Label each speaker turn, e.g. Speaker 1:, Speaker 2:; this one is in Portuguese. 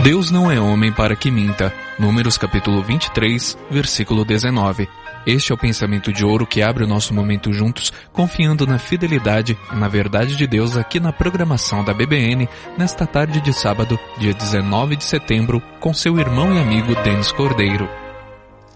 Speaker 1: Deus não é homem para que minta. Números capítulo 23, versículo 19. Este é o pensamento de ouro que abre o nosso momento juntos, confiando na fidelidade e na verdade de Deus aqui na programação da BBN, nesta tarde de sábado, dia 19 de setembro, com seu irmão e amigo Denis Cordeiro.